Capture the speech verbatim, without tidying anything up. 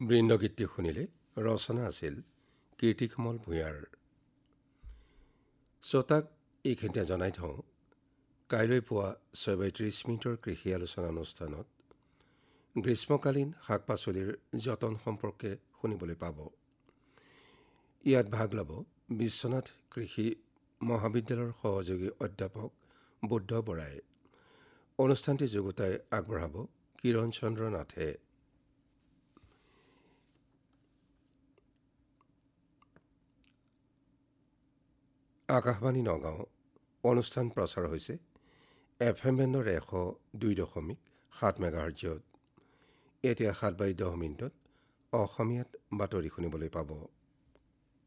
বৃন্দগীতটি শুনিলে ৰচনা আছিল কীৰ্তিকমল ভূঞাৰ। শ্ৰোতাক এইখিনিতে জনাই থওঁ, কাইলৈ পুৱা ছয় বাজি ত্ৰিছ মিনিটৰ কৃষি আলোচনা অনুষ্ঠানত গ্ৰীষ্মকালীন শাক পাচলিৰ যতন সম্পৰ্কে শুনিবলৈ পাব। ইয়াত ভাগ ল'ব বিশ্বনাথ কৃষি মহাবিদ্যালয়ৰ সহযোগী অধ্যাপক বুদ্ধ বৰাই। অনুষ্ঠানটি যুগুতাই আগবঢ়াব কিৰণ চন্দ্ৰ নাথে। আকাশবাণী নগাঁও। অনুষ্ঠান প্ৰচাৰ হৈছে এফ এম বেণ্ডৰ এশ দুই দশমিক সাত মেগাহাৰ্জত। এতিয়া সাত বাজি দহ মিনিটত অসমীয়াত বাতৰি শুনিবলৈ পাব।